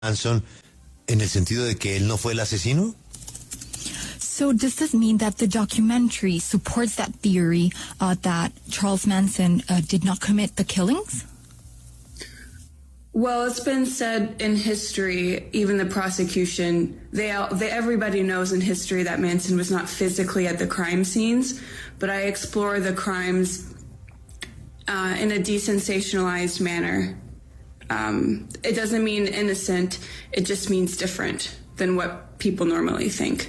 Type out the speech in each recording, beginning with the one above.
Manson en el sentido de que él no fue el asesino? So does this mean that the documentary supports that theory that Charles Manson did not commit the killings? Well, it's been said in history, even the prosecution, everybody knows in history that Manson was not physically at the crime scenes, but I explore the crimes in a desensationalized manner. It doesn't mean innocent, it just means different than what people normally think.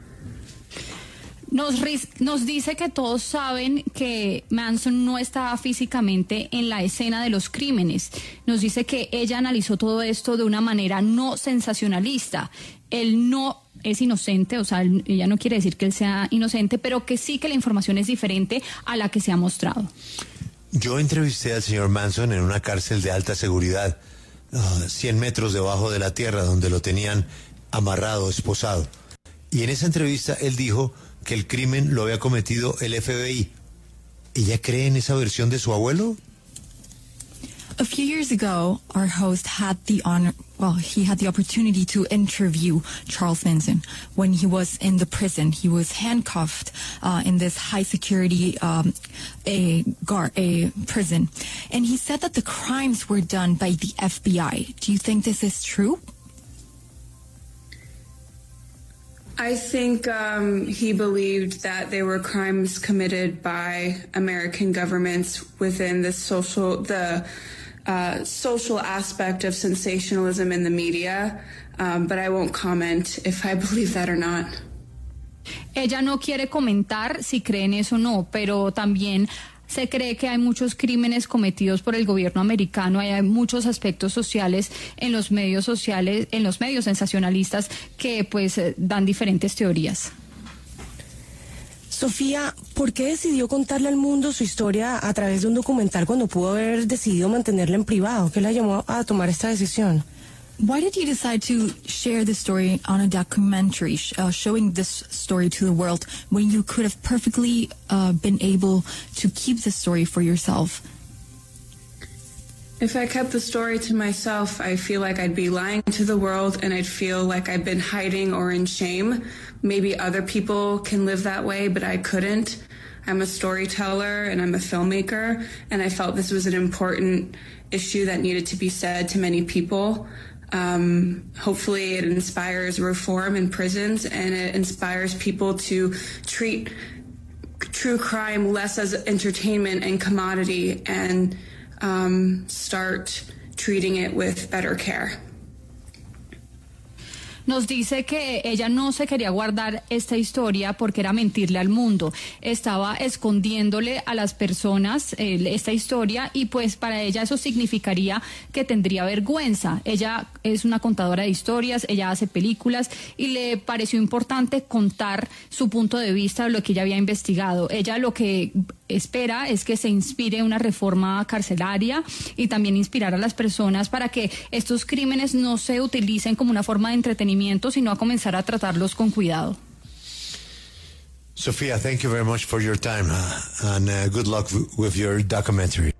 Nos dice que todos saben que Manson no estaba físicamente en la escena de los crímenes. Nos dice que ella analizó todo esto de una manera no sensacionalista. Él no es inocente, o sea, ella no quiere decir que él sea inocente, pero que sí que la información es diferente a la que se ha mostrado. Yo entrevisté al señor Manson en una cárcel de alta seguridad, 100 metros debajo de la tierra, donde lo tenían amarrado, esposado. Y en esa entrevista él dijo que el crimen lo había cometido el FBI. ¿Ella cree en esa versión de su abuelo? A few years ago, our host had the opportunity to interview Charles Manson when he was in the prison. He was handcuffed in this high security prison. And he said that the crimes were done by the FBI. Do you think this is true? I think he believed that there were crimes committed by American governments within the social aspect of sensationalism in the media, but I won't comment if I believe that or not. Ella no quiere comentar si cree en eso o no, pero también se cree que hay muchos crímenes cometidos por el gobierno americano, hay muchos aspectos sociales, en los medios sensacionalistas que pues dan diferentes teorías. Sofía, ¿por qué decidió contarle al mundo su historia a través de un documental cuando pudo haber decidido mantenerla en privado? ¿Qué la llamó a tomar esta decisión? Why did you decide to share the story on a documentary, showing this story to the world, when you could have perfectly been able to keep the story for yourself? If I kept the story to myself, I feel like I'd be lying to the world and I'd feel like I've been hiding or in shame. Maybe other people can live that way, but I couldn't. I'm a storyteller and I'm a filmmaker, and I felt this was an important issue that needed to be said to many people. Hopefully it inspires reform in prisons, and it inspires people to treat true crime less as entertainment and commodity, and start treating it with better care. Nos dice que ella no se quería guardar esta historia porque era mentirle al mundo. Estaba escondiéndole a las personas esta historia, y pues para ella eso significaría que tendría vergüenza. Ella es una contadora de historias, ella hace películas y le pareció importante contar su punto de vista de lo que ella había investigado. Ella lo que espera es que se inspire una reforma carcelaria y también inspirar a las personas para que estos crímenes no se utilicen como una forma de entretenimiento, sino a comenzar a tratarlos con cuidado. Sofía, thank you very much for your time and good luck with your documentary.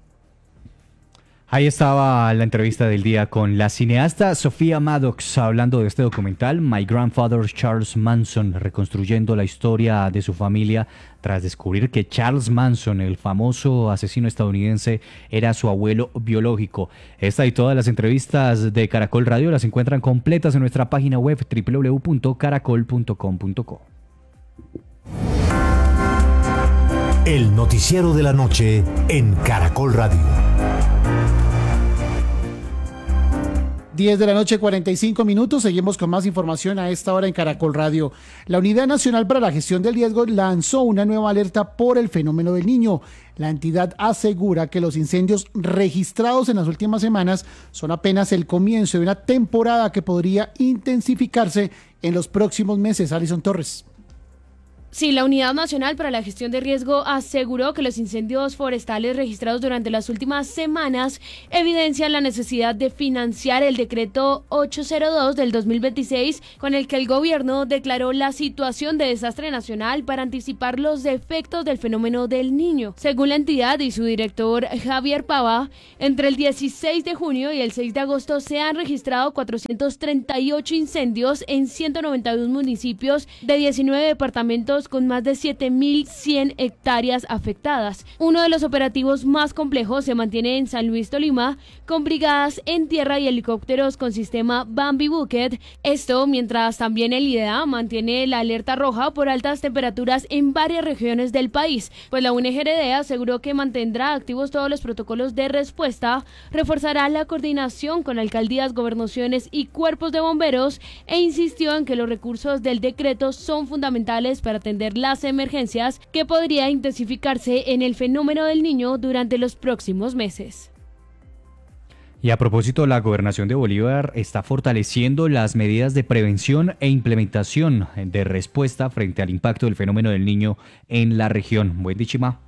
Ahí estaba la entrevista del día con la cineasta Sofía Maddox hablando de este documental, My Grandfather Charles Manson, reconstruyendo la historia de su familia tras descubrir que Charles Manson, el famoso asesino estadounidense, era su abuelo biológico. Esta y todas las entrevistas de Caracol Radio las encuentran completas en nuestra página web www.caracol.com.co. El noticiero de la noche en Caracol Radio. 10 de la noche, 45 minutos. Seguimos con más información a esta hora en Caracol Radio. La Unidad Nacional para la Gestión del Riesgo lanzó una nueva alerta por el fenómeno del Niño. La entidad asegura que los incendios registrados en las últimas semanas son apenas el comienzo de una temporada que podría intensificarse en los próximos meses. Alison Torres. Sí, la Unidad Nacional para la Gestión de Riesgo aseguró que los incendios forestales registrados durante las últimas semanas evidencian la necesidad de financiar el decreto 802 del 2026, con el que el gobierno declaró la situación de desastre nacional para anticipar los efectos del fenómeno del Niño. Según la entidad y su director Javier Pava, entre el 16 de junio y el 6 de agosto se han registrado 438 incendios en 192 municipios de 19 departamentos con más de 7.100 hectáreas afectadas. Uno de los operativos más complejos se mantiene en San Luis, Tolima, con brigadas en tierra y helicópteros con sistema Bambi Bucket. Esto mientras también el IDEA mantiene la alerta roja por altas temperaturas en varias regiones del país, pues la UNGRD aseguró que mantendrá activos todos los protocolos de respuesta, reforzará la coordinación con alcaldías, gobernaciones y cuerpos de bomberos e insistió en que los recursos del decreto son fundamentales para atender las emergencias que podría intensificarse en el fenómeno del Niño durante los próximos meses. Y a propósito, la Gobernación de Bolívar está fortaleciendo las medidas de prevención e implementación de respuesta frente al impacto del fenómeno del Niño en la región. Buen Dichima.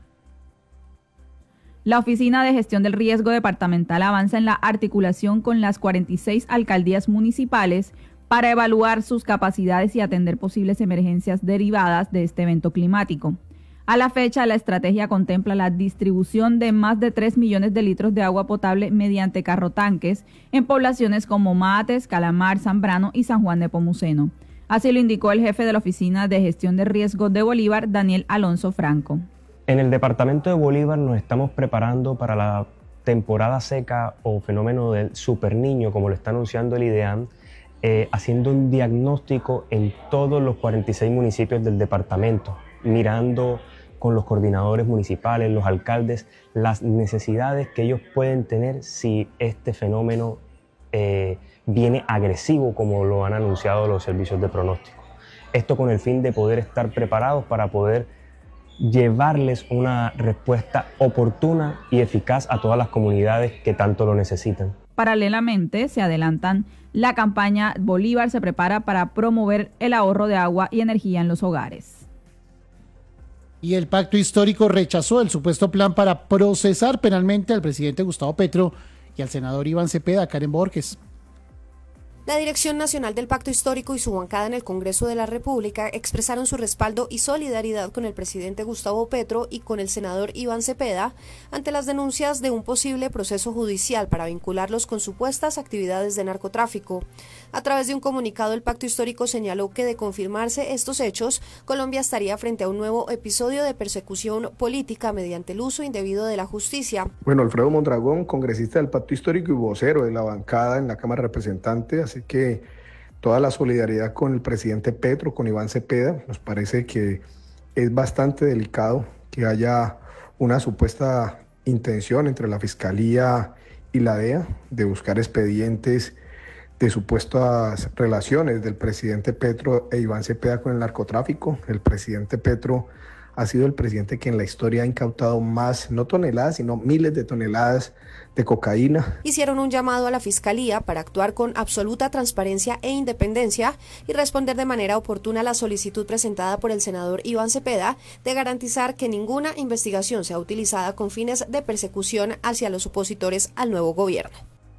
La Oficina de Gestión del Riesgo Departamental avanza en la articulación con las 46 alcaldías municipales para evaluar sus capacidades y atender posibles emergencias derivadas de este evento climático. A la fecha, la estrategia contempla la distribución de más de 3 millones de litros de agua potable mediante carrotanques en poblaciones como Mates, Calamar, Zambrano y San Juan de Pomuceno. Así lo indicó el jefe de la Oficina de Gestión de Riesgo de Bolívar, Daniel Alonso Franco. En el departamento de Bolívar nos estamos preparando para la temporada seca o fenómeno del superniño, como lo está anunciando el IDEAM, haciendo un diagnóstico en todos los 46 municipios del departamento, mirando con los coordinadores municipales, los alcaldes, las necesidades que ellos pueden tener si este fenómeno viene agresivo, como lo han anunciado los servicios de pronóstico. Esto con el fin de poder estar preparados para poder llevarles una respuesta oportuna y eficaz a todas las comunidades que tanto lo necesitan. Paralelamente, se adelantan la campaña Bolívar se prepara para promover el ahorro de agua y energía en los hogares. Y el pacto histórico rechazó el supuesto plan para procesar penalmente al presidente Gustavo Petro y al senador Iván Cepeda. Karen Borges. La Dirección Nacional del Pacto Histórico y su bancada en el Congreso de la República expresaron su respaldo y solidaridad con el presidente Gustavo Petro y con el senador Iván Cepeda ante las denuncias de un posible proceso judicial para vincularlos con supuestas actividades de narcotráfico. A través de un comunicado, el Pacto Histórico señaló que de confirmarse estos hechos, Colombia estaría frente a un nuevo episodio de persecución política mediante el uso indebido de la justicia. Bueno, Alfredo Mondragón, congresista del Pacto Histórico y vocero de la bancada en la Cámara de Representantes, así que toda la solidaridad con el presidente Petro, con Iván Cepeda. Nos parece que es bastante delicado que haya una supuesta intención entre la Fiscalía y la DEA de buscar expedientes de supuestas relaciones del presidente Petro e Iván Cepeda con el narcotráfico. El presidente Petro ha sido el presidente que en la historia ha incautado más, no toneladas, sino miles de toneladas de cocaína. Hicieron un llamado a la Fiscalía para actuar con absoluta transparencia e independencia y responder de manera oportuna a la solicitud presentada por el senador Iván Cepeda de garantizar que ninguna investigación sea utilizada con fines de persecución hacia los opositores al nuevo gobierno.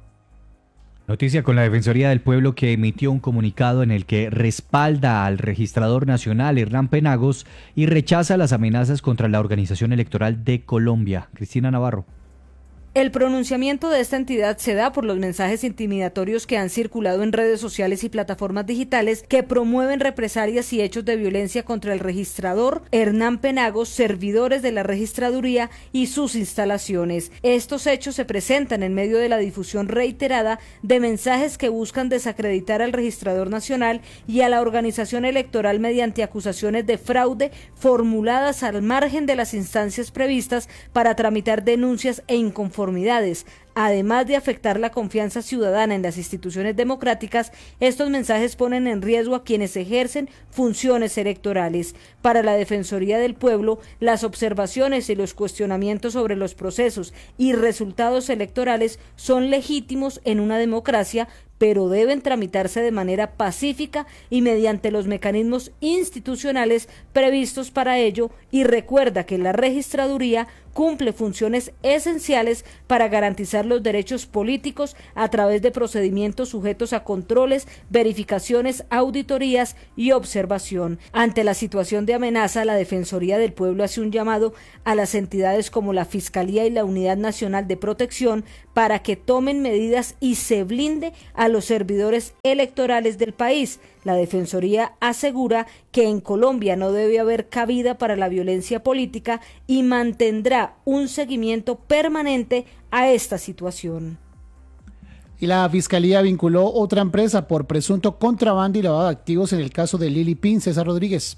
Noticia con la Defensoría del Pueblo, que emitió un comunicado en el que respalda al registrador nacional Hernán Penagos y rechaza las amenazas contra la Organización Electoral de Colombia. Cristina Navarro. El pronunciamiento de esta entidad se da por los mensajes intimidatorios que han circulado en redes sociales y plataformas digitales que promueven represalias y hechos de violencia contra el registrador Hernán Penagos, servidores de la registraduría y sus instalaciones. Estos hechos se presentan en medio de la difusión reiterada de mensajes que buscan desacreditar al registrador nacional y a la organización electoral mediante acusaciones de fraude formuladas al margen de las instancias previstas para tramitar denuncias e inconformidades. Además de afectar la confianza ciudadana en las instituciones democráticas, estos mensajes ponen en riesgo a quienes ejercen funciones electorales. Para la Defensoría del Pueblo, las observaciones y los cuestionamientos sobre los procesos y resultados electorales son legítimos en una democracia, pero deben tramitarse de manera pacífica y mediante los mecanismos institucionales previstos para ello, y recuerda que la registraduría cumple funciones esenciales para garantizar los derechos políticos a través de procedimientos sujetos a controles, verificaciones, auditorías y observación. Ante la situación de amenaza, la Defensoría del Pueblo hace un llamado a las entidades como la Fiscalía y la Unidad Nacional de Protección para que tomen medidas y se blinde a los servidores electorales del país. La Defensoría asegura que en Colombia no debe haber cabida para la violencia política y mantendrá un seguimiento permanente a esta situación. Y la Fiscalía vinculó otra empresa por presunto contrabando y lavado de activos en el caso de Lili Pin. César Rodríguez.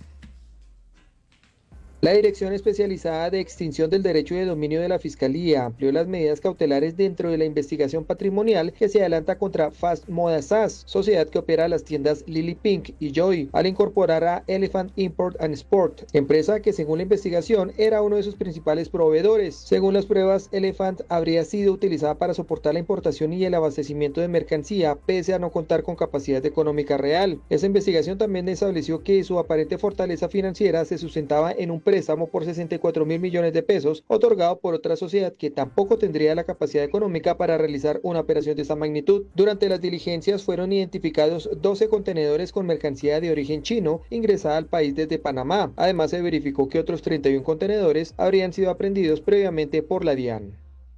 La Dirección Especializada de Extinción del Derecho de Dominio de la Fiscalía amplió las medidas cautelares dentro de la investigación patrimonial que se adelanta contra Fast Moda SAS, sociedad que opera las tiendas Lily Pink y Joy, al incorporar a Elephant Import and Sport, empresa que según la investigación era uno de sus principales proveedores. Según las pruebas, Elephant habría sido utilizada para soportar la importación y el abastecimiento de mercancía, pese a no contar con capacidad económica real. Esa investigación también estableció que su aparente fortaleza financiera se sustentaba en un préstamo por 64.000 millones de pesos, otorgado por otra sociedad que tampoco tendría la capacidad económica para realizar una operación de esta magnitud. Durante las diligencias fueron identificados 12 contenedores con mercancía de origen chino ingresada al país desde Panamá. Además, se verificó que otros 31 contenedores habrían sido aprehendidos previamente por la DIAN.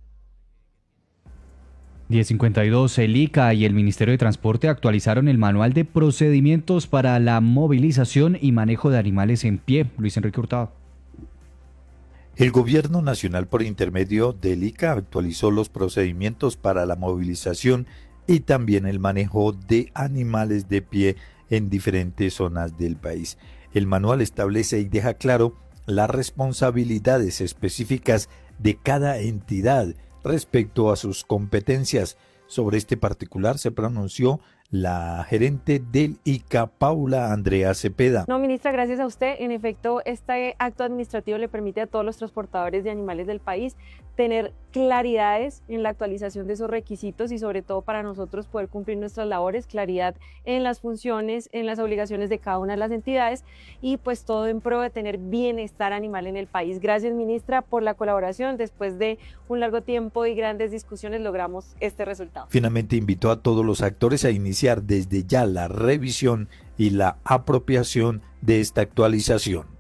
10:52, el ICA y el Ministerio de Transporte actualizaron el manual de procedimientos para la movilización y manejo de animales en pie. Luis Enrique Hurtado. El Gobierno Nacional, por intermedio del ICA, actualizó los procedimientos para la movilización y también el manejo de animales de pie en diferentes zonas del país. El manual establece y deja claro las responsabilidades específicas de cada entidad respecto a sus competencias. Sobre este particular se pronunció la gerente del ICA, Paula Andrea Cepeda. No, ministra, gracias a usted. En efecto, este acto administrativo le permite a todos los transportadores de animales del país tener claridades en la actualización de esos requisitos y sobre todo para nosotros poder cumplir nuestras labores, claridad en las funciones, en las obligaciones de cada una de las entidades y pues todo en pro de tener bienestar animal en el país. Gracias, ministra, por la colaboración. Después de un largo tiempo y grandes discusiones logramos este resultado. Finalmente invitó a todos los actores a iniciar desde ya la revisión y la apropiación de esta actualización.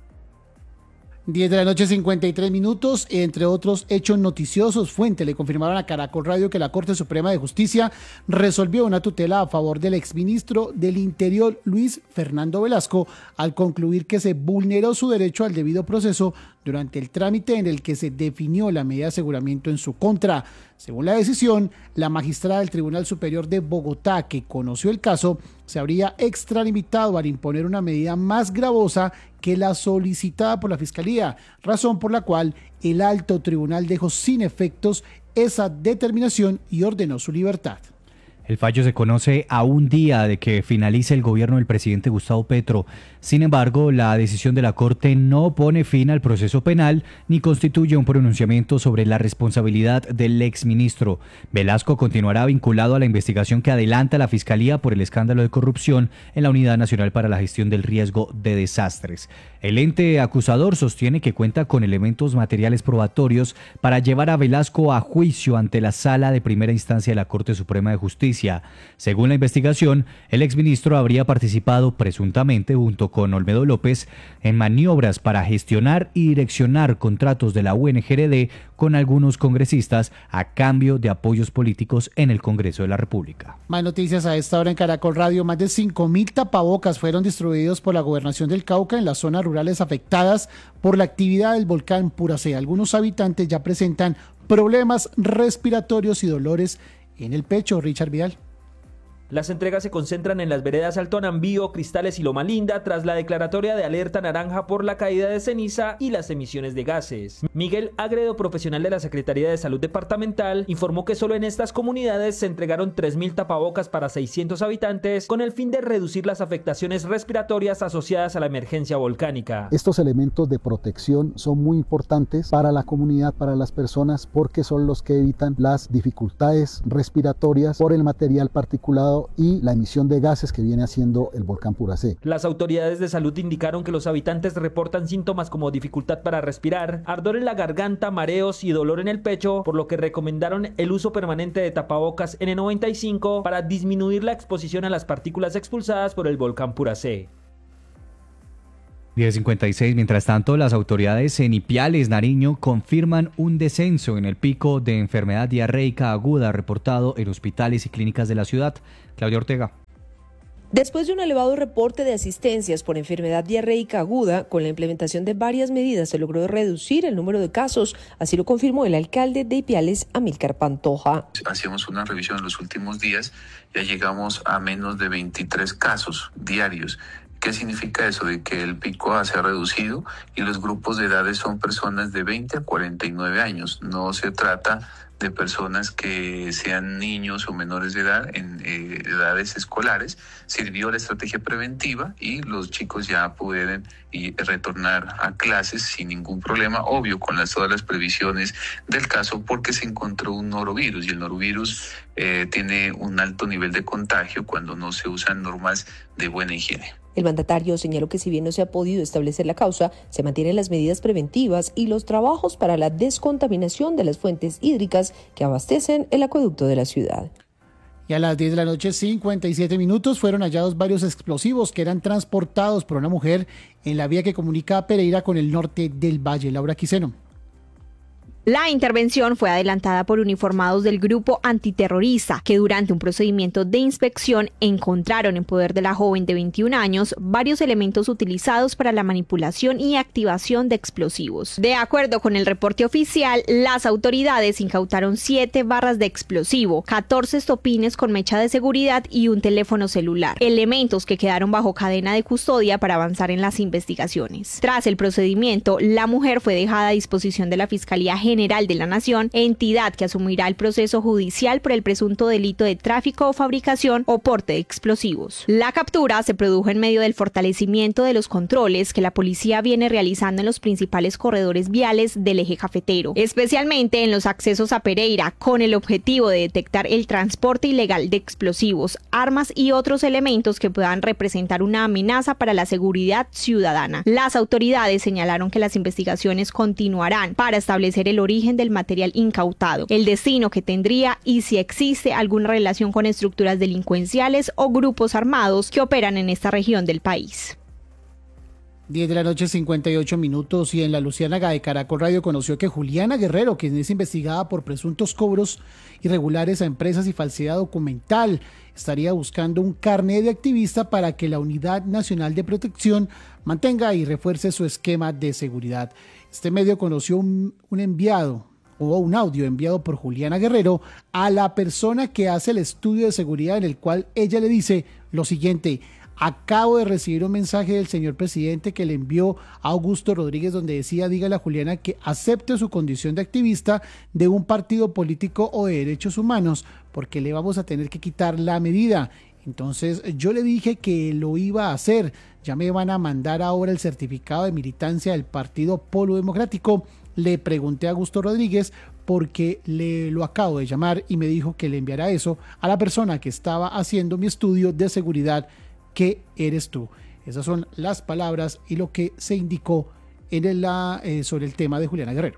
10:53 p.m, entre otros hechos noticiosos, fuentes le confirmaron a Caracol Radio que la Corte Suprema de Justicia resolvió una tutela a favor del exministro del Interior, Luis Fernando Velasco, al concluir que se vulneró su derecho al debido proceso durante el trámite en el que se definió la medida de aseguramiento en su contra. Según la decisión, la magistrada del Tribunal Superior de Bogotá, que conoció el caso, se habría extralimitado al imponer una medida más gravosa que la solicitada por la Fiscalía, razón por la cual el alto tribunal dejó sin efectos esa determinación y ordenó su libertad. El fallo se conoce a un día de que finalice el gobierno del presidente Gustavo Petro. Sin embargo, la decisión de la Corte no pone fin al proceso penal ni constituye un pronunciamiento sobre la responsabilidad del exministro. Velasco continuará vinculado a la investigación que adelanta la Fiscalía por el escándalo de corrupción en la Unidad Nacional para la Gestión del Riesgo de Desastres. El ente acusador sostiene que cuenta con elementos materiales probatorios para llevar a Velasco a juicio ante la Sala de Primera Instancia de la Corte Suprema de Justicia. Según la investigación, el exministro habría participado presuntamente junto con Olmedo López en maniobras para gestionar y direccionar contratos de la UNGRD con algunos congresistas a cambio de apoyos políticos en el Congreso de la República. Más noticias a esta hora en Caracol Radio. Más de 5.000 tapabocas fueron distribuidos por la Gobernación del Cauca en las zonas rurales afectadas por la actividad del volcán Puracé. Algunos habitantes ya presentan problemas respiratorios y dolores en el pecho. Richard Vidal. Las entregas se concentran en las veredas Alto Anambío, Cristales y Loma Linda tras la declaratoria de alerta naranja por la caída de ceniza y las emisiones de gases. Miguel Agredo, profesional de la Secretaría de Salud Departamental, informó que solo en estas comunidades se entregaron 3.000 tapabocas para 600 habitantes con el fin de reducir las afectaciones respiratorias asociadas a la emergencia volcánica. Estos elementos de protección son muy importantes para la comunidad, para las personas, porque son los que evitan las dificultades respiratorias por el material particulado y la emisión de gases que viene haciendo el volcán Puracé. Las autoridades de salud indicaron que los habitantes reportan síntomas como dificultad para respirar, ardor en la garganta, mareos y dolor en el pecho, por lo que recomendaron el uso permanente de tapabocas N95 para disminuir la exposición a las partículas expulsadas por el volcán Puracé. 10:56. Mientras tanto, las autoridades en Ipiales, Nariño, confirman un descenso en el pico de enfermedad diarreica aguda reportado en hospitales y clínicas de la ciudad. Claudia Ortega. Después de un elevado reporte de asistencias por enfermedad diarreica aguda, con la implementación de varias medidas se logró reducir el número de casos, así lo confirmó el alcalde de Ipiales, Amílcar Pantoja. Hacíamos una revisión en los últimos días, ya llegamos a menos de 23 casos diarios. ¿Qué significa eso? De que el pico se ha reducido y los grupos de edades son personas de 20 a 49 años. No se trata de personas que sean niños o menores de edad en edades escolares. Sirvió la estrategia preventiva y los chicos ya pueden retornar a clases sin ningún problema, obvio con todas las previsiones del caso, porque se encontró un norovirus y el norovirus tiene un alto nivel de contagio cuando no se usan normas de buena higiene. El mandatario señaló que si bien no se ha podido establecer la causa, se mantienen las medidas preventivas y los trabajos para la descontaminación de las fuentes hídricas que abastecen el acueducto de la ciudad. Y a las 10 de la noche, 57 minutos, fueron hallados varios explosivos que eran transportados por una mujer en la vía que comunica a Pereira con el norte del Valle. Laura Quiseno. La intervención fue adelantada por uniformados del grupo antiterrorista, que durante un procedimiento de inspección encontraron en poder de la joven de 21 años varios elementos utilizados para la manipulación y activación de explosivos. De acuerdo con el reporte oficial, las autoridades incautaron 7 barras de explosivo, 14 estopines con mecha de seguridad y un teléfono celular, elementos que quedaron bajo cadena de custodia para avanzar en las investigaciones. Tras el procedimiento, la mujer fue dejada a disposición de la Fiscalía General de la Nación, entidad que asumirá el proceso judicial por el presunto delito de tráfico o fabricación o porte de explosivos. La captura se produjo en medio del fortalecimiento de los controles que la policía viene realizando en los principales corredores viales del eje cafetero, especialmente en los accesos a Pereira, con el objetivo de detectar el transporte ilegal de explosivos, armas y otros elementos que puedan representar una amenaza para la seguridad ciudadana. Las autoridades señalaron que las investigaciones continuarán para establecer el origen del material incautado, el destino que tendría y si existe alguna relación con estructuras delincuenciales o grupos armados que operan en esta región del país. 10 de la noche, 58 minutos, y en la Luciánaga de Caracol Radio conoció que Juliana Guerrero, quien es investigada por presuntos cobros irregulares a empresas y falsedad documental, estaría buscando un carnet de activista para que la Unidad Nacional de Protección mantenga y refuerce su esquema de seguridad. Este medio conoció un audio enviado por Juliana Guerrero a la persona que hace el estudio de seguridad, en el cual ella le dice lo siguiente: acabo de recibir un mensaje del señor presidente que le envió a Augusto Rodríguez, donde decía, dígale a Juliana que acepte su condición de activista de un partido político o de derechos humanos, porque le vamos a tener que quitar la medida. Entonces yo le dije que lo iba a hacer. Ya me van a mandar ahora el certificado de militancia del Partido Polo Democrático. Le pregunté a Augusto Rodríguez porque lo acabo de llamar y me dijo que le enviará eso a la persona que estaba haciendo mi estudio de seguridad, que eres tú. Esas son las palabras y lo que se indicó sobre el tema de Juliana Guerrero.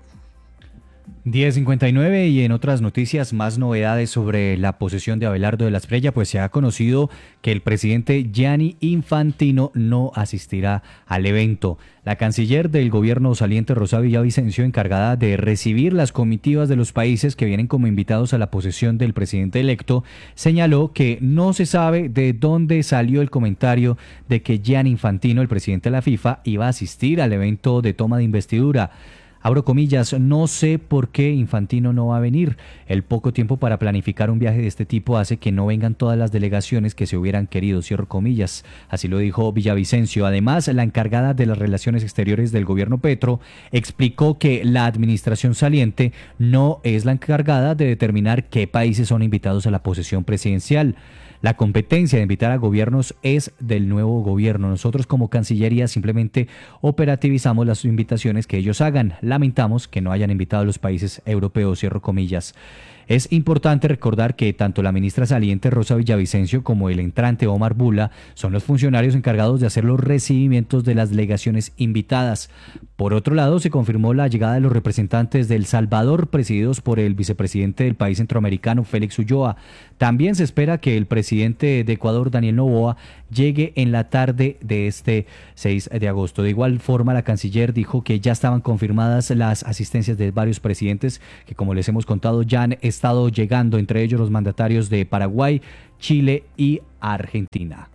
10:59, y en otras noticias, más novedades sobre la posesión de Abelardo de la Espriella, pues se ha conocido que el presidente Gianni Infantino no asistirá al evento. La canciller del gobierno saliente, Rosa Villavicencio, encargada de recibir las comitivas de los países que vienen como invitados a la posesión del presidente electo, señaló que no se sabe de dónde salió el comentario de que Gianni Infantino, el presidente de la FIFA, iba a asistir al evento de toma de investidura. Abro comillas, no sé por qué Infantino no va a venir. El poco tiempo para planificar un viaje de este tipo hace que no vengan todas las delegaciones que se hubieran querido, cierro comillas. Así lo dijo Villavicencio. Además, la encargada de las relaciones exteriores del gobierno Petro explicó que la administración saliente no es la encargada de determinar qué países son invitados a la posesión presidencial. La competencia de invitar a gobiernos es del nuevo gobierno. Nosotros como Cancillería simplemente operativizamos las invitaciones que ellos hagan. Lamentamos que no hayan invitado a los países europeos, cierro comillas. Es importante recordar que tanto la ministra saliente Rosa Villavicencio como el entrante Omar Bula son los funcionarios encargados de hacer los recibimientos de las delegaciones invitadas. Por otro lado, se confirmó la llegada de los representantes de El Salvador, presididos por el vicepresidente del país centroamericano, Félix Ulloa. También se espera que el presidente de Ecuador, Daniel Noboa, llegue en la tarde de este 6 de agosto. De igual forma, la canciller dijo que ya estaban confirmadas las asistencias de varios presidentes que, como les hemos contado, ya han estado llegando, entre ellos los mandatarios de Paraguay, Chile y Argentina.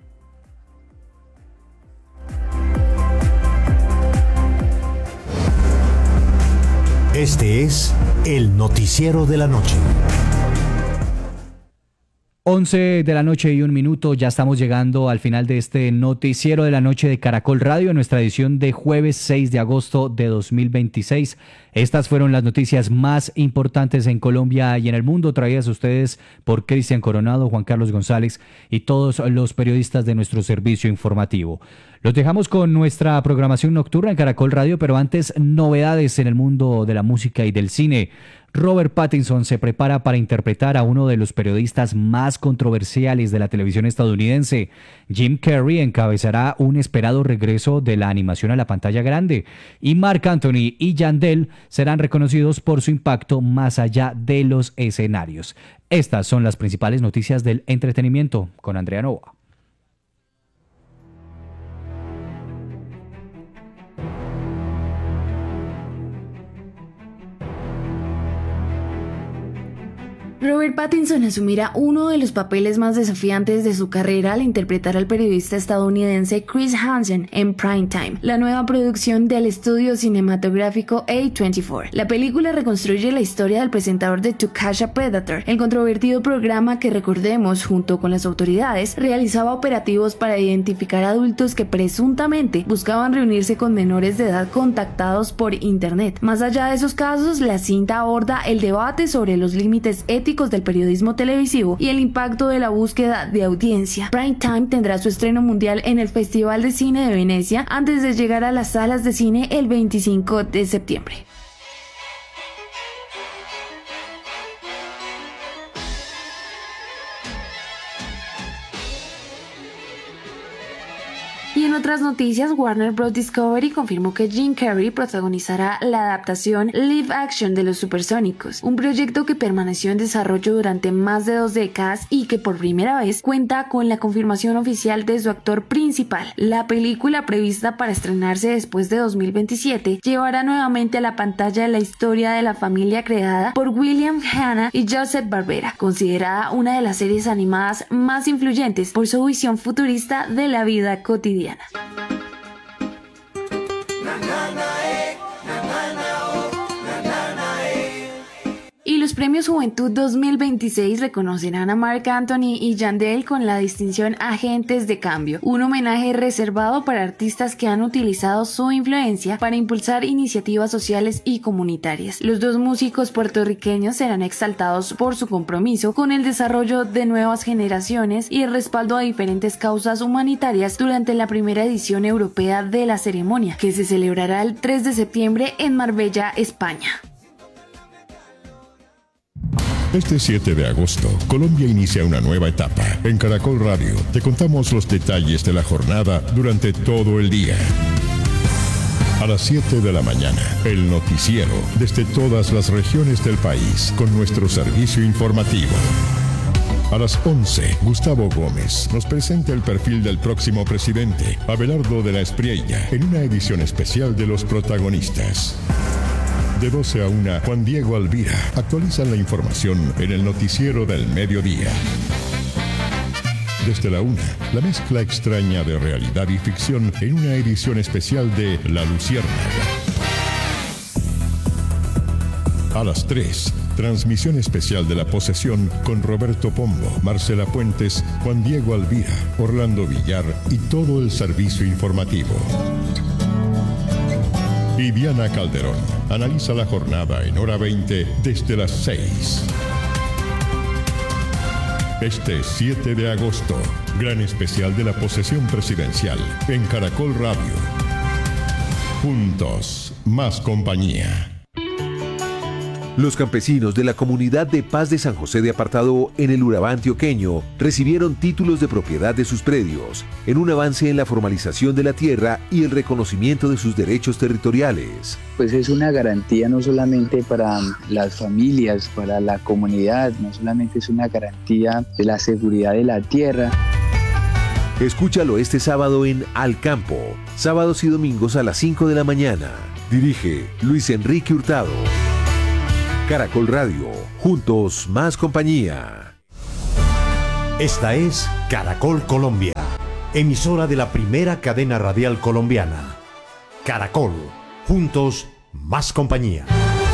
Este es el noticiero de la noche. 11 de la noche y 1 minuto, ya estamos llegando al final de este noticiero de la noche de Caracol Radio, en nuestra edición de jueves 6 de agosto de 2026. Estas fueron las noticias más importantes en Colombia y en el mundo, traídas a ustedes por Cristian Coronado, Juan Carlos González y todos los periodistas de nuestro servicio informativo. Los dejamos con nuestra programación nocturna en Caracol Radio, pero antes, novedades en el mundo de la música y del cine. Robert Pattinson se prepara para interpretar a uno de los periodistas más controversiales de la televisión estadounidense. Jim Carrey encabezará un esperado regreso de la animación a la pantalla grande. Y Marc Anthony y Yandel serán reconocidos por su impacto más allá de los escenarios. Estas son las principales noticias del entretenimiento con Andrea Nova. Robert Pattinson asumirá uno de los papeles más desafiantes de su carrera al interpretar al periodista estadounidense Chris Hansen en Primetime, la nueva producción del estudio cinematográfico A24. La película reconstruye la historia del presentador de To Catch a Predator, el controvertido programa que, recordemos, junto con las autoridades, realizaba operativos para identificar adultos que presuntamente buscaban reunirse con menores de edad contactados por internet. Más allá de esos casos, la cinta aborda el debate sobre los límites éticos del periodismo televisivo y el impacto de la búsqueda de audiencia. Primetime tendrá su estreno mundial en el Festival de Cine de Venecia antes de llegar a las salas de cine el 25 de septiembre. Y en otras noticias, Warner Bros. Discovery confirmó que Jim Carrey protagonizará la adaptación live action de Los Supersónicos, un proyecto que permaneció en desarrollo durante más de 2 décadas y que por primera vez cuenta con la confirmación oficial de su actor principal. La película, prevista para estrenarse después de 2027, llevará nuevamente a la pantalla la historia de la familia creada por William Hanna y Joseph Barbera, considerada una de las series animadas más influyentes por su visión futurista de la vida cotidiana. Y los premios Juventud 2026 reconocerán a Marc Anthony y Yandel con la distinción Agentes de Cambio, un homenaje reservado para artistas que han utilizado su influencia para impulsar iniciativas sociales y comunitarias. Los dos músicos puertorriqueños serán exaltados por su compromiso con el desarrollo de nuevas generaciones y el respaldo a diferentes causas humanitarias durante la primera edición europea de la ceremonia, que se celebrará el 3 de septiembre en Marbella, España. Este 7 de agosto, Colombia inicia una nueva etapa. En Caracol Radio te contamos los detalles de la jornada durante todo el día. A las 7 de la mañana, el noticiero desde todas las regiones del país con nuestro servicio informativo. A las 11, Gustavo Gómez nos presenta el perfil del próximo presidente, Abelardo de la Espriella, en una edición especial de Los Protagonistas. De 12 a 1, Juan Diego Alvira actualiza la información en el noticiero del mediodía. Desde la 1, la mezcla extraña de realidad y ficción en una edición especial de La Luciérnaga. A las 3, transmisión especial de La Posesión con Roberto Pombo, Marcela Puentes, Juan Diego Alvira, Orlando Villar y todo el servicio informativo. Y Diana Calderón analiza la jornada en hora 20 desde las 6. Este 7 de agosto, gran especial de La Posesión Presidencial en Caracol Radio. Juntos, más compañía. Los campesinos de la comunidad de Paz de San José de Apartado en el Urabá antioqueño recibieron títulos de propiedad de sus predios, en un avance en la formalización de la tierra y el reconocimiento de sus derechos territoriales. Pues es una garantía no solamente para las familias, para la comunidad, no solamente es una garantía de la seguridad de la tierra. Escúchalo este sábado en Al Campo, sábados y domingos a las 5 de la mañana. Dirige Luis Enrique Hurtado. Caracol Radio, juntos más compañía. Esta es Caracol Colombia, emisora de la primera cadena radial colombiana. Caracol, juntos más compañía.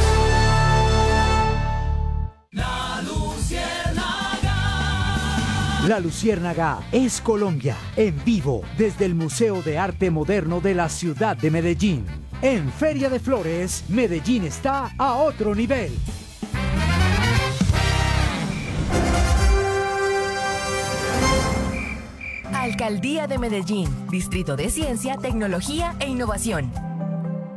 La Luciérnaga es Colombia, en vivo desde el Museo de Arte Moderno de la ciudad de Medellín. En Feria de Flores, Medellín está a otro nivel. Alcaldía de Medellín, Distrito de Ciencia, Tecnología e Innovación.